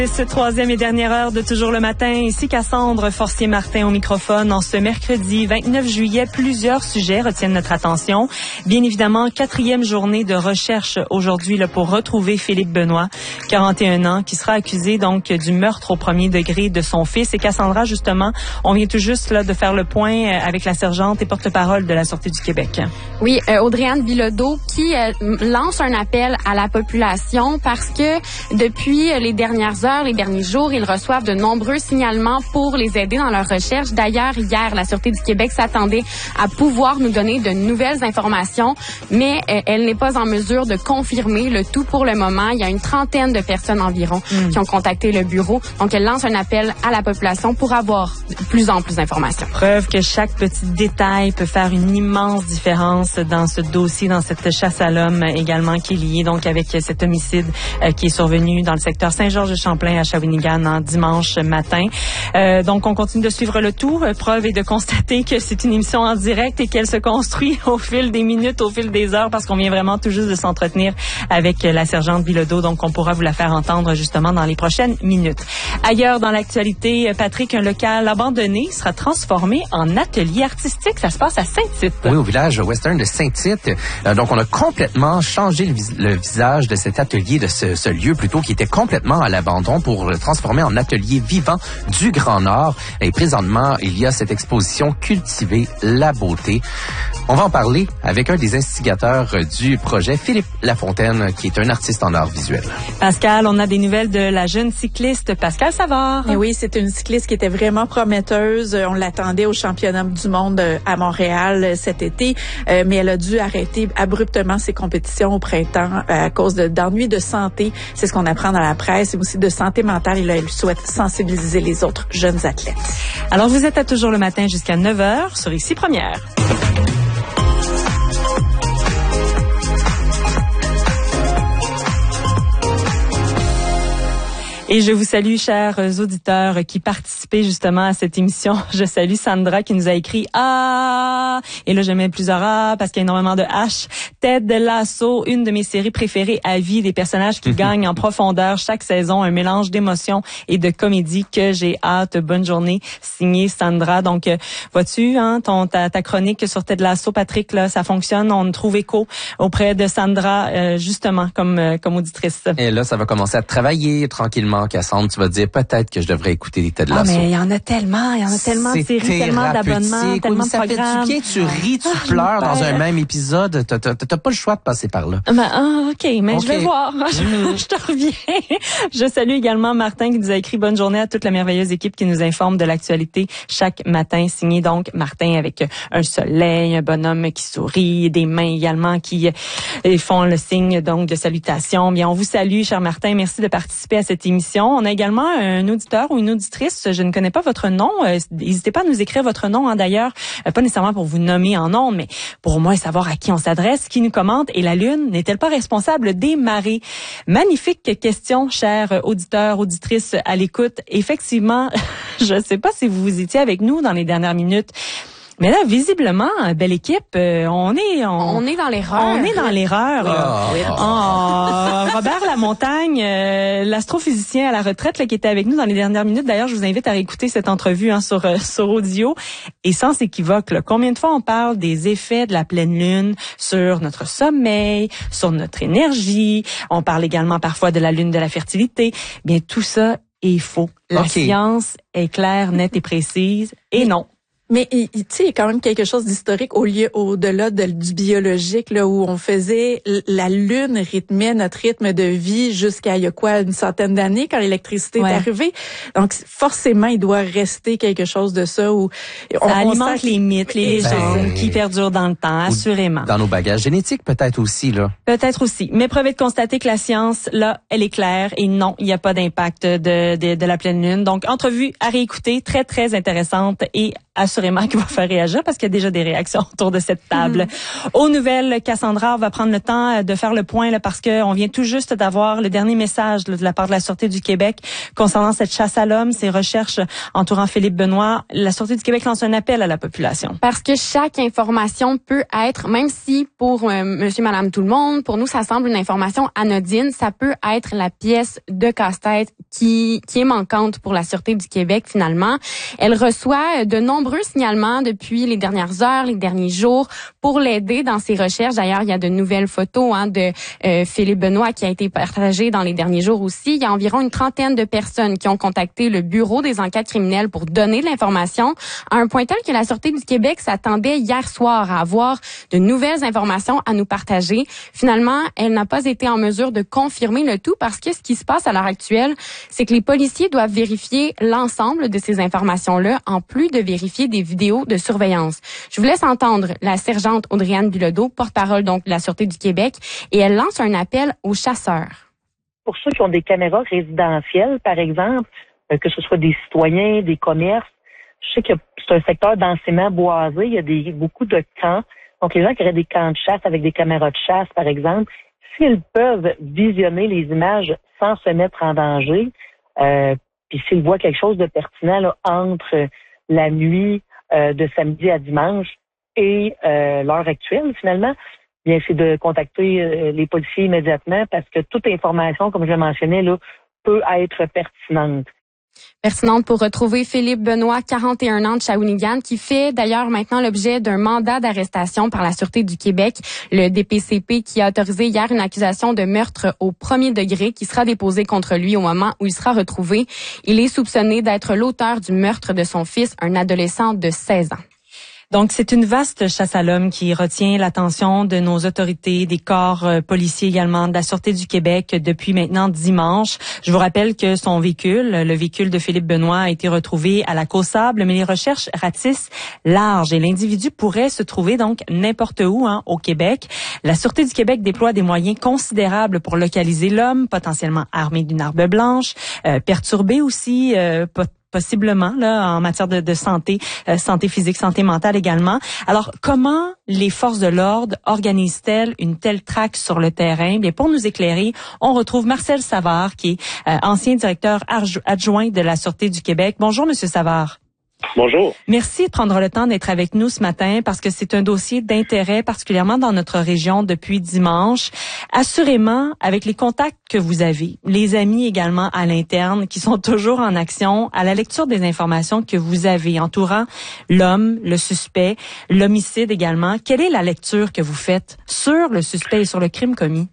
Cette troisième et dernière heure de Toujours le matin, ici Cassandre Forcier-Martin au microphone. En ce mercredi 29 juillet, plusieurs sujets retiennent notre attention. Bien évidemment, 4e journée de recherche aujourd'hui là, pour retrouver Philippe Benoît, 41 ans, qui sera accusé donc du meurtre au premier degré de son fils. Et Cassandra, justement, on vient tout juste là, de faire le point avec la sergente et porte-parole de la Sûreté du Québec. Oui, Audrey-Anne Bilodeau qui lance un appel à la population parce que depuis les dernières heures, les derniers jours, ils reçoivent de nombreux signalements pour les aider dans leur recherche. D'ailleurs, hier, la Sûreté du Québec s'attendait à pouvoir nous donner de nouvelles informations, mais elle n'est pas en mesure de confirmer le tout pour le moment. Il y a une trentaine de personnes environ qui ont contacté le bureau. Donc, elle lance un appel à la population pour avoir de plus en plus d'informations. Preuve que chaque petit détail peut faire une immense différence dans ce dossier, dans cette chasse à l'homme également qui est liée donc avec cet homicide qui est survenu dans le secteur Saint-Georges-de-Champlain à Shawinigan en dimanche matin. Donc, on continue de suivre le tout. Preuve est de constater que c'est une émission en direct et qu'elle se construit au fil des minutes, au fil des heures, parce qu'on vient vraiment tout juste de s'entretenir avec la sergente Bilodeau. Donc, on pourra vous la faire entendre justement dans les prochaines minutes. Ailleurs dans l'actualité, Patrick, un local abandonné sera transformé en atelier artistique. Ça se passe à Saint-Tite. Oui, au village western de Saint-Tite. Donc, on a complètement changé le visage de cet atelier, de ce lieu plutôt, qui était complètement à l'abandon pour le transformer en atelier vivant du Grand Nord. Et présentement, il y a cette exposition Cultiver la beauté. On va en parler avec un des instigateurs du projet, Philippe Lafontaine, qui est un artiste en art visuel. Pascal, on a des nouvelles de la jeune cycliste Pascal Savard. Et oui, c'est une cycliste qui était vraiment prometteuse. On l'attendait au championnat du monde à Montréal cet été, mais elle a dû arrêter abruptement ses compétitions au printemps à cause d'ennuis de santé. C'est ce qu'on apprend dans la presse, et aussi de santé mentale. Et là, elle souhaite sensibiliser les autres jeunes athlètes. Alors, vous êtes à Toujours le matin jusqu'à 9h sur Ici Première. Et je vous salue, chers auditeurs qui participaient justement à cette émission. Je salue Sandra qui nous a écrit « Ah !» Et là, je mets plusieurs « A » parce qu'il y a énormément de « H ». Ted Lasso, une de mes séries préférées à vie, des personnages qui gagnent en profondeur chaque saison, un mélange d'émotions et de comédie que j'ai hâte. Bonne journée, signé Sandra. Donc, vois-tu, hein, ta chronique sur Ted Lasso, Patrick, là, ça fonctionne. On trouve écho auprès de Sandra, justement, comme auditrice. Et là, ça va commencer à travailler tranquillement. Cassandre, tu vas te dire peut-être que je devrais écouter les Ted Lasso. Ah, mais il y en a tellement de séries, tellement d'abonnements, tellement de programmes. Ça fait du bien, tu ris, tu pleures dans un même épisode. T'as pas le choix de passer par là. OK, mais je vais voir. Je te reviens. Je salue également Martin qui nous a écrit bonne journée à toute la merveilleuse équipe qui nous informe de l'actualité chaque matin. Signé donc Martin avec un soleil, un bonhomme qui sourit, des mains également qui font le signe donc de salutation. Bien, on vous salue, cher Martin. Merci de participer à cette émission. On a également un auditeur ou une auditrice, je ne connais pas votre nom, n'hésitez pas à nous écrire votre nom, hein, d'ailleurs, pas nécessairement pour vous nommer en nom, mais pour au moins savoir à qui on s'adresse, qui nous commente. Et la Lune n'est-elle pas responsable des marées? Magnifique question, chers auditeurs, auditrices à l'écoute. Effectivement, je ne sais pas si vous étiez avec nous dans les dernières minutes, mais là, visiblement, belle équipe, on est dans l'erreur. On est dans l'erreur. Robert Lamontagne, l'astrophysicien à la retraite là, qui était avec nous dans les dernières minutes. D'ailleurs, je vous invite à réécouter cette entrevue sur audio. Et sans équivoque, là, combien de fois on parle des effets de la pleine lune sur notre sommeil, sur notre énergie. On parle également parfois de la lune de la fertilité. Bien, tout ça est faux. La science est claire, nette et précise. Et non. Mais tu sais, il y a quand même quelque chose d'historique au-delà du biologique, là, où on faisait la Lune rythmait notre rythme de vie jusqu'à il y a une centaine d'années quand l'électricité est arrivée. Donc forcément, il doit rester quelque chose de ça où ça alimente les mythes, les légendes qui perdurent dans le temps, assurément. Dans nos bagages génétiques, peut-être aussi là. Peut-être aussi. Mais preuve est de constater que la science, là, elle est claire et non, il n'y a pas d'impact de la pleine lune. Donc entrevue à réécouter, très très intéressante et assurément qui va faire réagir parce qu'il y a déjà des réactions autour de cette table. Aux nouvelles, Cassandra, on va prendre le temps de faire le point là, parce que on vient tout juste d'avoir le dernier message là, de la part de la Sûreté du Québec concernant cette chasse à l'homme, ces recherches entourant Philippe Benoît. La Sûreté du Québec lance un appel à la population. Parce que chaque information peut être, même si pour monsieur, madame, tout le monde, pour nous, ça semble une information anodine, ça peut être la pièce de casse-tête qui est manquante pour la Sûreté du Québec, finalement. Elle reçoit de nombreux signalements depuis les dernières heures, les derniers jours, pour l'aider dans ses recherches. D'ailleurs, il y a de nouvelles photos de Philippe Benoît qui a été partagées dans les derniers jours aussi. Il y a environ une trentaine de personnes qui ont contacté le Bureau des enquêtes criminelles pour donner de l'information, à un point tel que la Sûreté du Québec s'attendait hier soir à avoir de nouvelles informations à nous partager. Finalement, elle n'a pas été en mesure de confirmer le tout parce que ce qui se passe à l'heure actuelle, c'est que les policiers doivent vérifier l'ensemble de ces informations-là, en plus de vérifier des vidéos de surveillance. Je vous laisse entendre la sergente Audrey-Anne Bilodeau, porte-parole donc de la Sûreté du Québec, et elle lance un appel aux chasseurs. Pour ceux qui ont des caméras résidentielles, par exemple, que ce soit des citoyens, des commerces, je sais que c'est un secteur densément boisé, il y a beaucoup de camps. Donc, les gens qui auraient des camps de chasse avec des caméras de chasse, par exemple, s'ils peuvent visionner les images sans se mettre en danger, puis s'ils voient quelque chose de pertinent là, entre la nuit de samedi à dimanche et l'heure actuelle, finalement, bien c'est de contacter les policiers immédiatement parce que toute information, comme je l'ai mentionné, là, peut être pertinente. Pertinente pour retrouver Philippe Benoît, 41 ans de Shawinigan, qui fait d'ailleurs maintenant l'objet d'un mandat d'arrestation par la Sûreté du Québec, le DPCP, qui a autorisé hier une accusation de meurtre au premier degré qui sera déposée contre lui au moment où il sera retrouvé. Il est soupçonné d'être l'auteur du meurtre de son fils, un adolescent de 16 ans. Donc, c'est une vaste chasse à l'homme qui retient l'attention de nos autorités, des corps policiers également, de la Sûreté du Québec depuis maintenant dimanche. Je vous rappelle que son véhicule, le véhicule de Philippe Benoît, a été retrouvé à la Caussable, mais les recherches ratissent large et l'individu pourrait se trouver donc n'importe où au Québec. La Sûreté du Québec déploie des moyens considérables pour localiser l'homme, potentiellement armé d'une arme blanche, perturbé aussi, possiblement là en matière de santé, santé physique, santé mentale également. Alors, comment les forces de l'ordre organisent-elles une telle traque sur le terrain? Bien, pour nous éclairer, on retrouve Marcel Savard, qui est ancien directeur adjoint de la Sûreté du Québec. Bonjour, Monsieur Savard. Bonjour. Merci de prendre le temps d'être avec nous ce matin parce que c'est un dossier d'intérêt, particulièrement dans notre région depuis dimanche. Assurément, avec les contacts que vous avez, les amis également à l'interne qui sont toujours en action, à la lecture des informations que vous avez entourant l'homme, le suspect, l'homicide également, quelle est la lecture que vous faites sur le suspect et sur le crime commis?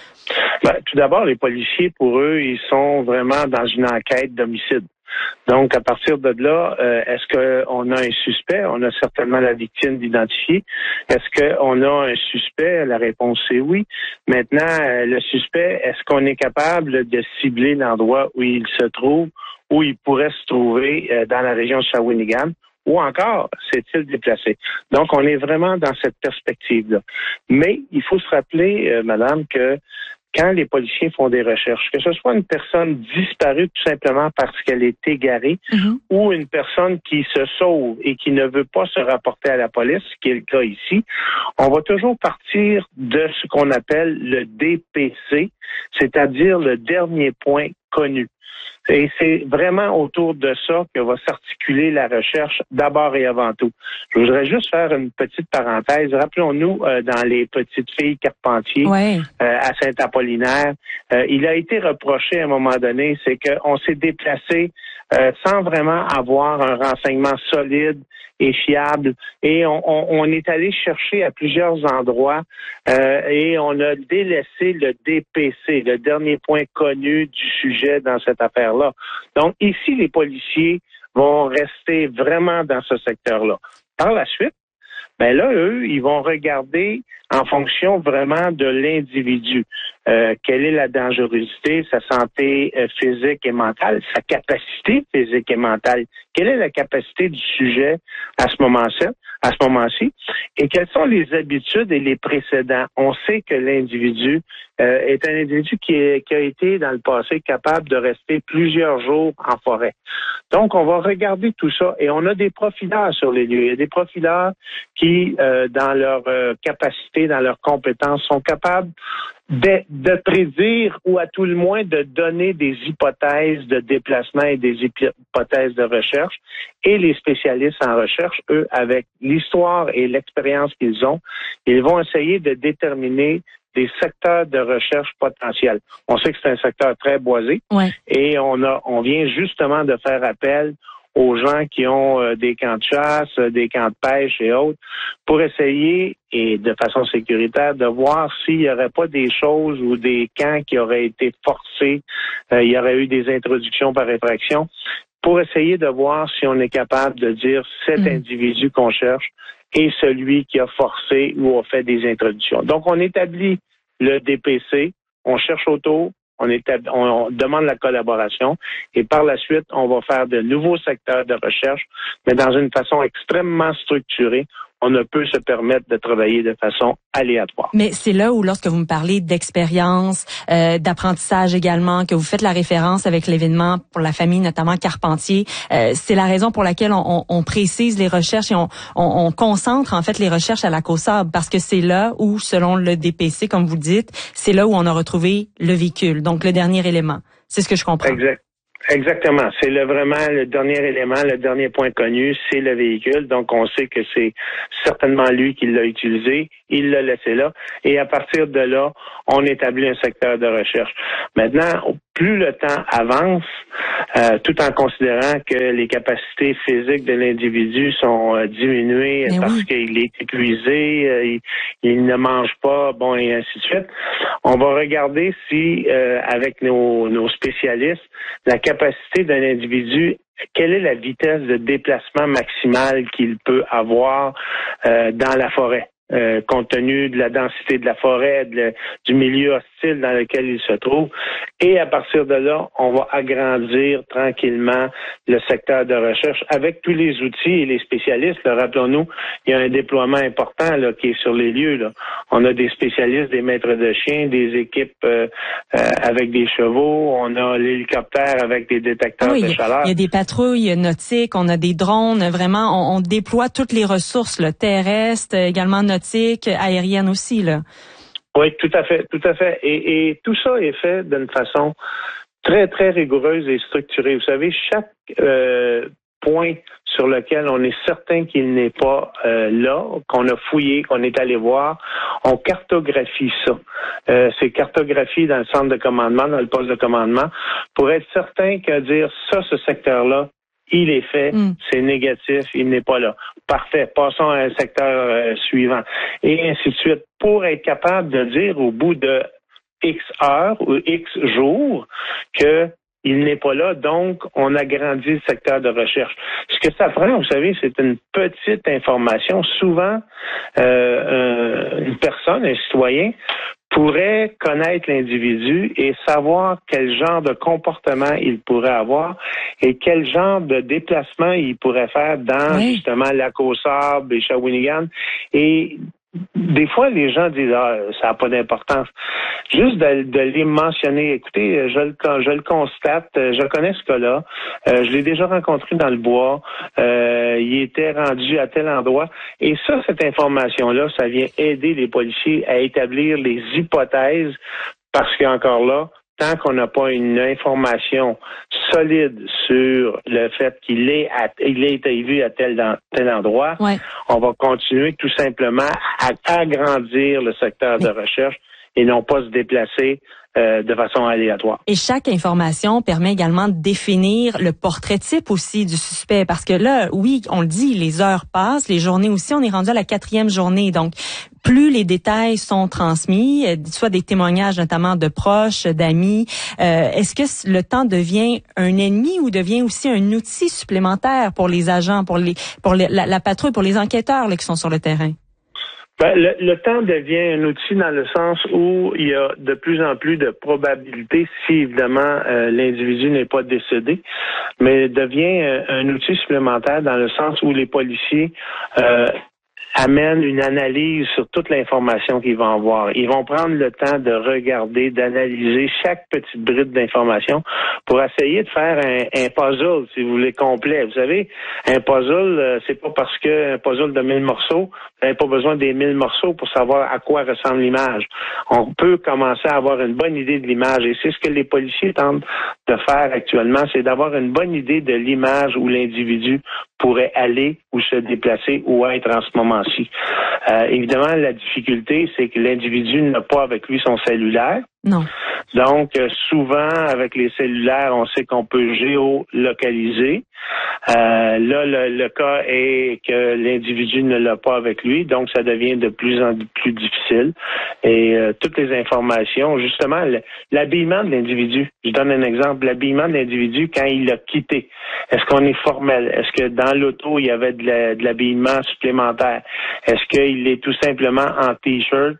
Tout d'abord, les policiers, pour eux, ils sont vraiment dans une enquête d'homicide. Donc, à partir de là, est-ce qu'on a un suspect? On a certainement la victime d'identifier. Est-ce qu'on a un suspect? La réponse est oui. Maintenant, le suspect, est-ce qu'on est capable de cibler l'endroit où il se trouve, où il pourrait se trouver dans la région de Shawinigan? Ou encore, s'est-il déplacé? Donc, on est vraiment dans cette perspective-là. Mais il faut se rappeler, madame, que quand les policiers font des recherches, que ce soit une personne disparue tout simplement parce qu'elle est égarée ou une personne qui se sauve et qui ne veut pas se rapporter à la police, ce qui est le cas ici, on va toujours partir de ce qu'on appelle le DPC, c'est-à-dire le dernier point connu. Et c'est vraiment autour de ça que va s'articuler la recherche d'abord et avant tout. Je voudrais juste faire une petite parenthèse. Rappelons-nous, dans les petites filles Carpentier à Saint-Apollinaire, il a été reproché à un moment donné, c'est qu'on s'est déplacé sans vraiment avoir un renseignement solide et fiable. Et on est allé chercher à plusieurs endroits et on a délaissé le DPC, le dernier point connu du sujet dans cette affaire-là. Donc ici, les policiers vont rester vraiment dans ce secteur-là. Par la suite, ben là, eux, ils vont regarder en fonction vraiment de l'individu. Quelle est la dangerosité, sa santé physique et mentale, sa capacité physique et mentale. Quelle est la capacité du sujet à ce moment-ci, et quelles sont les habitudes et les précédents. On sait que l'individu est un individu qui a été dans le passé capable de rester plusieurs jours en forêt. Donc, on va regarder tout ça et on a des profileurs sur les lieux. Il y a des profileurs qui, dans leur capacité, dans leurs compétences, sont capables de prédire ou à tout le moins de donner des hypothèses de déplacement et des hypothèses de recherche. Et les spécialistes en recherche, eux, avec l'histoire et l'expérience qu'ils ont, ils vont essayer de déterminer des secteurs de recherche potentiels. On sait que c'est un secteur très boisé et on vient justement de faire appel aux gens qui ont des camps de chasse, des camps de pêche et autres, pour essayer, et de façon sécuritaire, de voir s'il n'y aurait pas des choses ou des camps qui auraient été forcés, il y aurait eu des introductions par effraction, pour essayer de voir si on est capable de dire cet individu qu'on cherche est celui qui a forcé ou a fait des introductions. Donc, on établit le DPC, on cherche autour, on demande la collaboration et par la suite, on va faire de nouveaux secteurs de recherche, mais dans une façon extrêmement structurée. On ne peut se permettre de travailler de façon aléatoire. Mais c'est là où, lorsque vous me parlez d'expérience, d'apprentissage également, que vous faites la référence avec l'événement pour la famille, notamment Carpentier, c'est la raison pour laquelle on précise les recherches et on concentre en fait les recherches à Lac aux Sables, parce que c'est là où, selon le DPC, comme vous dites, c'est là où on a retrouvé le véhicule, donc le dernier élément. C'est ce que je comprends. Exactement. C'est vraiment le dernier élément, le dernier point connu, c'est le véhicule. Donc, on sait que c'est certainement lui qui l'a utilisé. Il l'a laissé là. Et à partir de là, on établit un secteur de recherche. Maintenant, plus le temps avance, tout en considérant que les capacités physiques de l'individu sont diminuées parce qu'il est épuisé, il ne mange pas, bon, et ainsi de suite, on va regarder si, avec nos spécialistes, la capacité d'un individu, quelle est la vitesse de déplacement maximale qu'il peut avoir dans la forêt, compte tenu de la densité de la forêt, du milieu hostile dans lequel il se trouve. Et à partir de là, on va agrandir tranquillement le secteur de recherche avec tous les outils et les spécialistes. Là, rappelons-nous, il y a un déploiement important là, qui est sur les lieux. Là. On a des spécialistes, des maîtres de chiens, des équipes avec des chevaux. On a l'hélicoptère avec des détecteurs de chaleur. Il y a des patrouilles nautiques, on a des drones. Vraiment, on déploie toutes les ressources là, terrestres, également nautiques, aériennes aussi, là. Oui, tout à fait. Et tout ça est fait d'une façon très, très rigoureuse et structurée. Vous savez, chaque point sur lequel on est certain qu'il n'est pas là, qu'on a fouillé, qu'on est allé voir, on cartographie ça. C'est cartographié dans le centre de commandement, dans le poste de commandement, pour être certain que dire ça, ce secteur-là, il est fait, c'est négatif, il n'est pas là. Parfait, passons à un secteur suivant. Et ainsi de suite, pour être capable de dire au bout de X heures ou X jours que il n'est pas là, donc on agrandit le secteur de recherche. Ce que ça prend, vous savez, c'est une petite information. Souvent, une personne, un citoyen, pourrait connaître l'individu et savoir quel genre de comportement il pourrait avoir et quel genre de déplacement il pourrait faire dans justement Lac aux Sables et Shawinigan. Et des fois, les gens disent ça n'a pas d'importance. Juste de les mentionner. Écoutez, je le constate, je connais ce cas-là. Je l'ai déjà rencontré dans le bois. Il était rendu à tel endroit. Et ça, cette information-là, ça vient aider les policiers à établir les hypothèses parce qu'encore là, tant qu'on n'a pas une information solide sur le fait qu'il a été vu à tel endroit, on va continuer tout simplement à agrandir le secteur de recherche et non pas se déplacer de façon aléatoire. Et chaque information permet également de définir le portrait type aussi du suspect. Parce que là, oui, on le dit, les heures passent, les journées aussi, on est rendu à la 4e journée. Donc, plus les détails sont transmis, soit des témoignages notamment de proches, d'amis, est-ce que le temps devient un ennemi ou devient aussi un outil supplémentaire pour les agents, pour la patrouille, pour les enquêteurs là, qui sont sur le terrain? Ben, le temps devient un outil dans le sens où il y a de plus en plus de probabilités, si évidemment l'individu n'est pas décédé, mais devient un outil supplémentaire dans le sens où les policiers amène une analyse sur toute l'information qu'ils vont avoir. Ils vont prendre le temps de regarder, d'analyser chaque petite bride d'information pour essayer de faire un puzzle, si vous voulez, complet. Vous savez, un puzzle, c'est pas parce que un puzzle de 1000 morceaux, vous n'avez pas besoin des 1000 morceaux pour savoir à quoi ressemble l'image. On peut commencer à avoir une bonne idée de l'image et c'est ce que les policiers tentent de faire actuellement, c'est d'avoir une bonne idée de l'image où l'individu pourrait aller ou se déplacer ou être en ce moment-ci. Évidemment, la difficulté, c'est que l'individu n'a pas avec lui son cellulaire. Non. Donc, souvent, avec les cellulaires, on sait qu'on peut géolocaliser. Là, le cas est que l'individu ne l'a pas avec lui, donc ça devient de plus en plus difficile. Et toutes les informations, justement, l'habillement de l'individu. Je donne un exemple. L'habillement de l'individu quand il l'a quitté. Est-ce qu'on est formel? Est-ce que dans l'auto, il y avait de l'habillement supplémentaire? Est-ce qu'il est tout simplement en T-shirt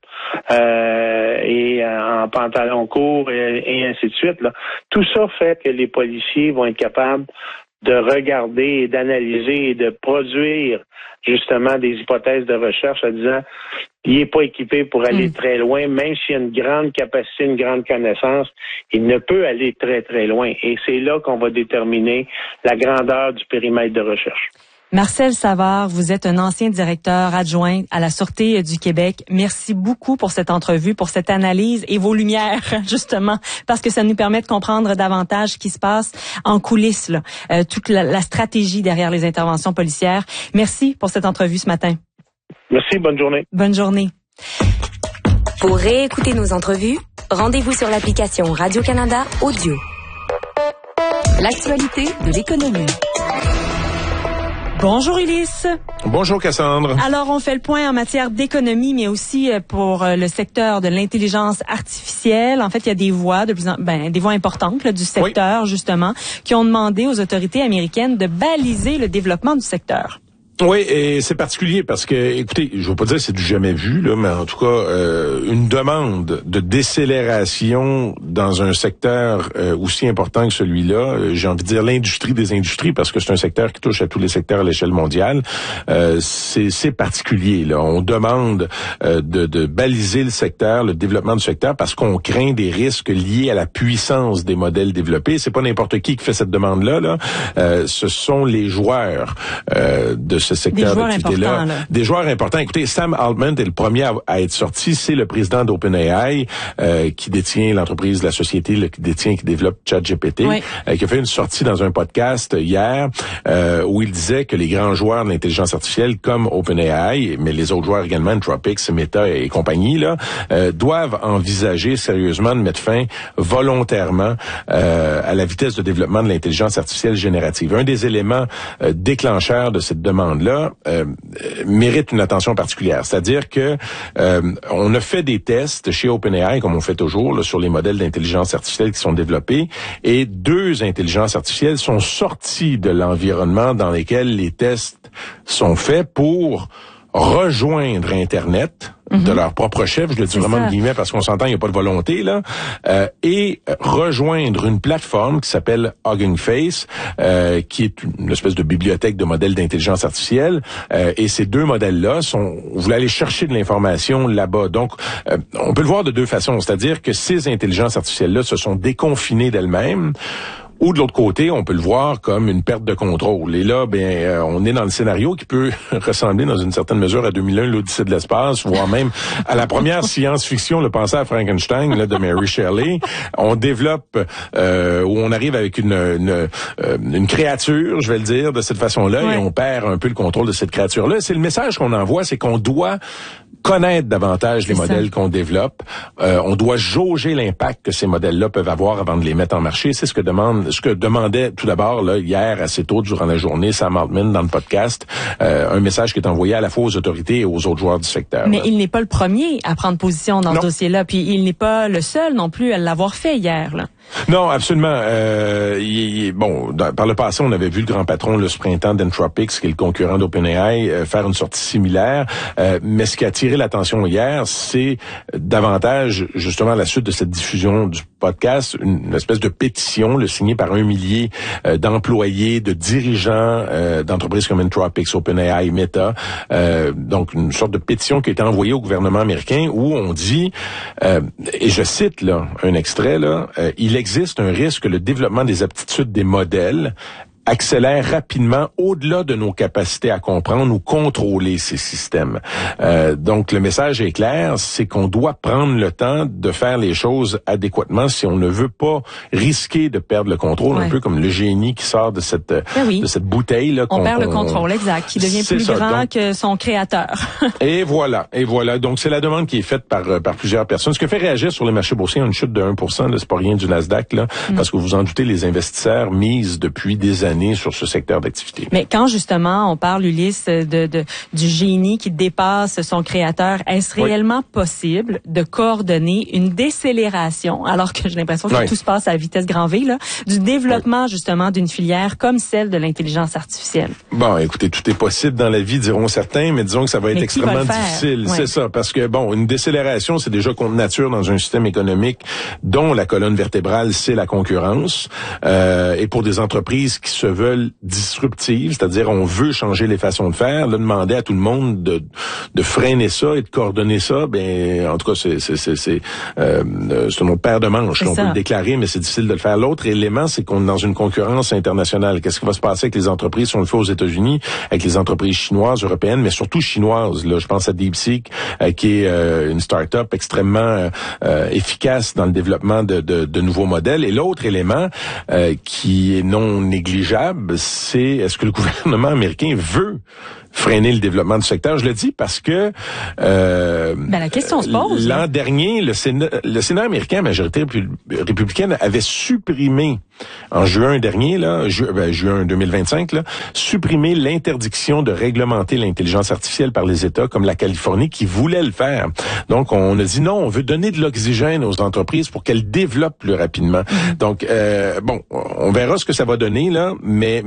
et en pantalon court et ainsi de suite, là? Tout ça fait que les policiers vont être capables de regarder et d'analyser et de produire justement des hypothèses de recherche en disant il n'est pas équipé pour aller très loin, même s'il a une grande capacité, une grande connaissance, il ne peut aller très, très loin. Et c'est là qu'on va déterminer la grandeur du périmètre de recherche. Marcel Savard, vous êtes un ancien directeur adjoint à la Sûreté du Québec. Merci beaucoup pour cette entrevue, pour cette analyse et vos lumières, justement, parce que ça nous permet de comprendre davantage ce qui se passe en coulisses, là, toute la stratégie derrière les interventions policières. Merci pour cette entrevue ce matin. Merci, bonne journée. Bonne journée. Pour réécouter nos entrevues, rendez-vous sur l'application Radio-Canada Audio. L'actualité de l'économie. Bonjour Ulysse. Bonjour Cassandre. Alors, on fait le point en matière d'économie, mais aussi pour le secteur de l'intelligence artificielle. En fait, il y a des voix des voix importantes là, du secteur, justement, qui ont demandé aux autorités américaines de baliser le développement du secteur. Oui, et c'est particulier parce que, écoutez, je ne veux pas dire que c'est du jamais vu, là, mais en tout cas, une demande de décélération dans un secteur aussi important que celui-là, j'ai envie de dire l'industrie des industries, parce que c'est un secteur qui touche à tous les secteurs à l'échelle mondiale, c'est particulier. Là. On demande de baliser le secteur, le développement du secteur, parce qu'on craint des risques liés à la puissance des modèles développés. C'est pas n'importe qui fait cette demande-là. Là. Ce sont les joueurs de ce secteur d'activité-là. Des joueurs importants. Écoutez, Sam Altman est le premier à être sorti. C'est le président d'OpenAI qui détient l'entreprise, la société qui développe ChatGPT, qui a fait une sortie dans un podcast hier où il disait que les grands joueurs de l'intelligence artificielle comme OpenAI, mais les autres joueurs également, Anthropic, Meta et compagnie, là, doivent envisager sérieusement de mettre fin volontairement à la vitesse de développement de l'intelligence artificielle générative. Un des éléments déclencheurs de cette demande là mérite une attention particulière. C'est-à-dire que on a fait des tests chez OpenAI, comme on fait toujours, là, sur les modèles d'intelligence artificielle qui sont développés, et 2 intelligences artificielles sont sorties de l'environnement dans lequel les tests sont faits pour rejoindre Internet de leur propre chef, je le dis vraiment de guillemets parce qu'on s'entend, il n'y a pas de volonté là, et rejoindre une plateforme qui s'appelle Hugging Face, qui est une espèce de bibliothèque de modèles d'intelligence artificielle, et ces 2 modèles-là vous voulez aller chercher de l'information là-bas. Donc, on peut le voir de 2 façons, c'est-à-dire que ces intelligences artificielles-là se sont déconfinées d'elles-mêmes, ou de l'autre côté, on peut le voir comme une perte de contrôle. Et là, on est dans le scénario qui peut ressembler dans une certaine mesure à 2001, l'Odyssée de l'espace, voire même à la première science-fiction, le pensée à Frankenstein là, de Mary Shelley. On développe, où on arrive avec une créature, je vais le dire, de cette façon-là, et on perd un peu le contrôle de cette créature-là. C'est le message qu'on envoie, c'est qu'on doit connaître davantage les modèles qu'on développe. On doit jauger l'impact que ces modèles-là peuvent avoir avant de les mettre en marché. C'est ce que demandait tout d'abord là, hier assez tôt durant la journée Sam Altman dans le podcast, un message qui est envoyé à la fois aux autorités et aux autres joueurs du secteur. Mais il n'est pas le premier à prendre position dans ce dossier-là, puis il n'est pas le seul non plus à l'avoir fait hier, là. Non, absolument. Par le passé, on avait vu le grand patron ce printemps d'Anthropic, qui est le concurrent d'OpenAI, faire une sortie similaire. Mais ce qui a attiré l'attention hier, c'est davantage justement la suite de cette diffusion du podcast une espèce de pétition signée par 1 millier d'employés, de dirigeants d'entreprises comme Anthropic, OpenAI, Meta. Donc, une sorte de pétition qui a été envoyée au gouvernement américain où on dit, et je cite là un extrait, il existe un risque que le développement des aptitudes des modèles accélère rapidement au-delà de nos capacités à comprendre ou contrôler ces systèmes. Donc, le message est clair, c'est qu'on doit prendre le temps de faire les choses adéquatement si on ne veut pas risquer de perdre le contrôle, un peu comme le génie qui sort de cette bouteille. Là, on perd le contrôle, exact, qui devient plus grand que son créateur. et voilà. Donc, c'est la demande qui est faite par plusieurs personnes. Ce qui fait réagir sur les marchés boursiers, une chute de 1%, là, c'est pas rien du Nasdaq, là, parce que vous en doutez, les investisseurs misent depuis des années sur ce secteur d'activité. Mais quand justement on parle, Ulysse, du génie qui dépasse son créateur, est-ce réellement possible de coordonner une décélération, alors que j'ai l'impression que tout se passe à la vitesse grand V, là, du développement justement d'une filière comme celle de l'intelligence artificielle? Bon, écoutez, tout est possible dans la vie, diront certains, mais disons que ça va être extrêmement difficile. C'est ça, parce que une décélération, c'est déjà contre nature dans un système économique dont la colonne vertébrale, c'est la concurrence. Et pour des entreprises qui se veulent disruptives, c'est-à-dire on veut changer les façons de faire, là, demander à tout le monde de freiner ça et de coordonner ça, en tout cas c'est une autre paire de manches, on peut le déclarer, mais c'est difficile de le faire. L'autre élément, c'est qu'on est dans une concurrence internationale. Qu'est-ce qui va se passer avec les entreprises si on le fait aux États-Unis, avec les entreprises chinoises, européennes, mais surtout chinoises. Là, je pense à DeepSeek, qui est une start-up extrêmement efficace dans le développement de nouveaux modèles. Et l'autre élément qui est non négligeable, c'est est-ce que le gouvernement américain veut freiner le développement du secteur? Je le dis parce que la question se pose. L'an dernier, le Sénat américain, à majorité républicaine, avait supprimé en juin dernier, juin 2025, supprimé l'interdiction de réglementer l'intelligence artificielle par les États comme la Californie qui voulait le faire. Donc, on a dit non, on veut donner de l'oxygène aux entreprises pour qu'elles développent plus rapidement. Donc, on verra ce que ça va donner là, mais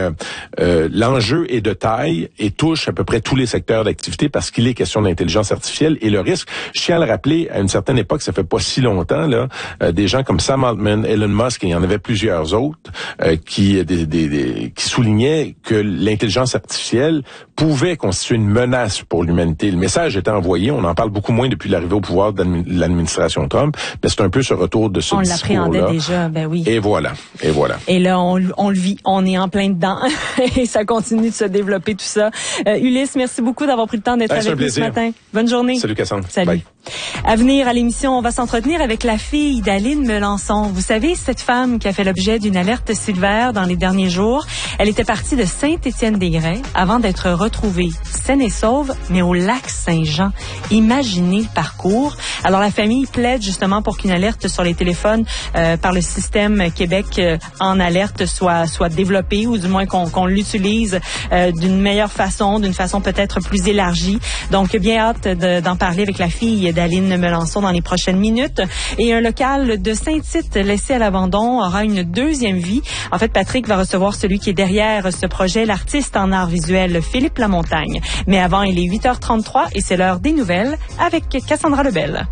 l'enjeu est de taille et touche à peu près tous les secteurs d'activité parce qu'il est question d'intelligence artificielle et le risque, je tiens à le rappeler, à une certaine époque, ça fait pas si longtemps là, des gens comme Sam Altman, Elon Musk, et il y en avait plusieurs autres qui soulignaient que l'intelligence artificielle pouvait constituer une menace pour l'humanité. Le message était envoyé, on en parle beaucoup moins depuis l'arrivée au pouvoir de l'administration Trump, mais c'est un peu ce retour de ce discours-là. On l'appréhendait déjà, oui. Et voilà. Et là, on le vit, on est en plein dedans et ça continue de se développer tout ça. Ulysse, merci beaucoup d'avoir pris le temps d'être avec nous ce matin. Bonne journée. Salut Cassandre. Salut. Bye. À venir à l'émission, on va s'entretenir avec la fille d'Aline Melançon. Vous savez, cette femme qui a fait l'objet d'une alerte Silver dans les derniers jours, elle était partie de Saint-Étienne-des-Grès avant d'être retrouvée saine et sauve, mais au lac Saint-Jean. Imaginez le parcours. Alors la famille plaide justement pour qu'une alerte sur les téléphones par le système Québec en alerte soit développée ou du moins qu'on l'utilise d'une meilleure façon, d'une façon peut-être plus élargie. Donc bien hâte d'en parler avec la fille d'Aline Melançon dans les prochaines minutes. Et un local de Saint-Tite laissé à l'abandon aura une deuxième vie. En fait, Patrick va recevoir celui qui est derrière ce projet, l'artiste en art visuel Philippe Lamontagne. Mais avant, il est 8h33 et c'est l'heure des nouvelles avec Cassandra Lebel.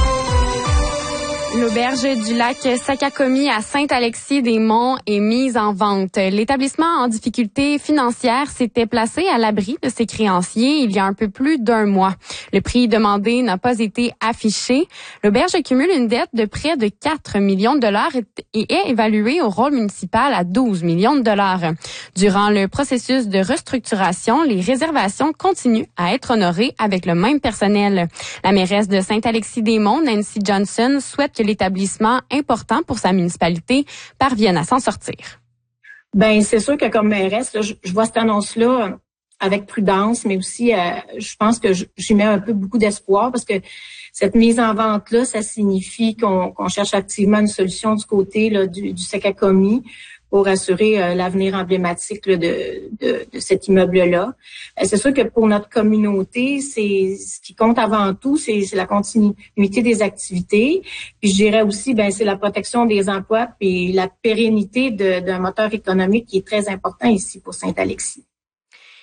L'auberge du lac Sakakomi à Saint-Alexis-des-Monts est mise en vente. L'établissement en difficulté financière s'était placé à l'abri de ses créanciers il y a un peu plus d'un mois. Le prix demandé n'a pas été affiché. L'auberge accumule une dette de près de 4 millions de dollars et est évaluée au rôle municipal à 12 millions de dollars. Durant le processus de restructuration, les réservations continuent à être honorées avec le même personnel. La mairesse de Saint-Alexis-des-Monts, Nancy Johnson, souhaite que l'établissement important pour sa municipalité parvienne à s'en sortir. C'est sûr que comme mairesse, là, je vois cette annonce-là avec prudence, mais aussi je pense que j'y mets un peu beaucoup d'espoir parce que cette mise en vente-là, ça signifie qu'on cherche activement une solution du côté là, du Sakakomi pour assurer l'avenir emblématique là, de cet immeuble-là. C'est sûr que pour notre communauté, c'est ce qui compte avant tout, c'est la continuité des activités. Puis je dirais aussi, c'est la protection des emplois puis la pérennité d'un moteur économique qui est très important ici pour Saint-Alexis.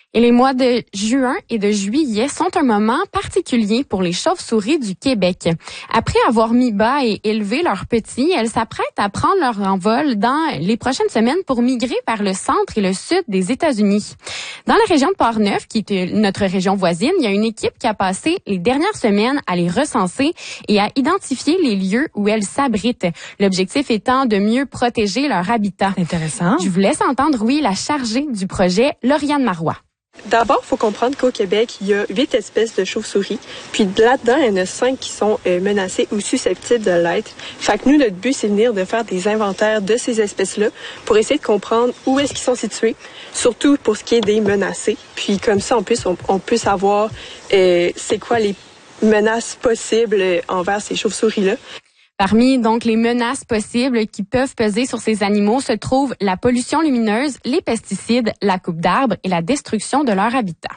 Et les mois de juin et de juillet sont un moment particulier pour les chauves-souris du Québec. Après avoir mis bas et élevé leurs petits, elles s'apprêtent à prendre leur envol dans les prochaines semaines pour migrer vers le centre et le sud des États-Unis. Dans la région de Port-Neuf, qui est notre région voisine, il y a une équipe qui a passé les dernières semaines à les recenser et à identifier les lieux où elles s'abritent. L'objectif étant de mieux protéger leur habitat. Intéressant. Je vous laisse entendre, la chargée du projet, Lauriane Marois. D'abord, il faut comprendre qu'au Québec, il y a 8 espèces de chauves-souris. Puis là-dedans, il y en a 5 qui sont menacées ou susceptibles de l'être. Fait que nous, notre but, c'est de faire des inventaires de ces espèces-là pour essayer de comprendre où est-ce qu'ils sont situés, surtout pour ce qui est des menacés. Puis comme ça, on peut savoir c'est quoi les menaces possibles envers ces chauves-souris-là. Parmi donc les menaces possibles qui peuvent peser sur ces animaux se trouvent la pollution lumineuse, les pesticides, la coupe d'arbres et la destruction de leur habitat.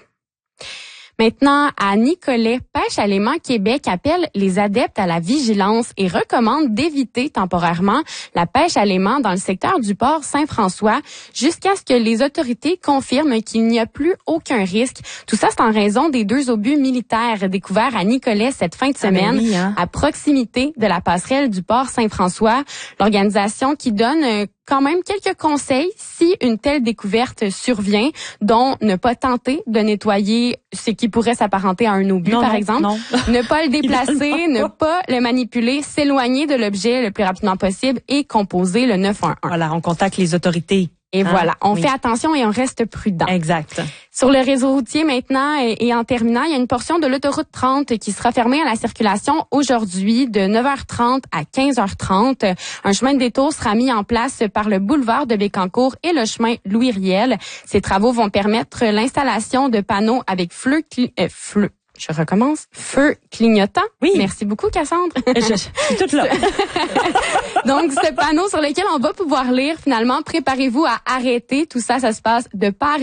Maintenant, à Nicolet, Pêche à l'aimant Québec appelle les adeptes à la vigilance et recommande d'éviter temporairement la pêche à l'aimant dans le secteur du port Saint-François jusqu'à ce que les autorités confirment qu'il n'y a plus aucun risque. Tout ça, c'est en raison des 2 obus militaires découverts à Nicolet cette fin de semaine, à proximité de la passerelle du port Saint-François. L'organisation qui donne quand même quelques conseils si une telle découverte survient, dont ne pas tenter de nettoyer ce qui pourrait s'apparenter à un obus, par exemple. Non. Ne pas le déplacer, ne pas le manipuler, s'éloigner de l'objet le plus rapidement possible et composer le 911. Voilà, on contacte les autorités. Et voilà, on fait attention et on reste prudent. Exact. Sur le réseau routier maintenant et en terminant, il y a une portion de l'autoroute 30 qui sera fermée à la circulation aujourd'hui de 9h30 à 15h30. Un chemin de détour sera mis en place par le boulevard de Bécancour et le chemin Louis-Riel. Ces travaux vont permettre l'installation de panneaux avec feu clignotant. Oui. Merci beaucoup, Cassandre. Je suis toute là. Donc, ce panneau sur lequel on va pouvoir lire, finalement, préparez-vous à arrêter. Tout ça, ça se passe de part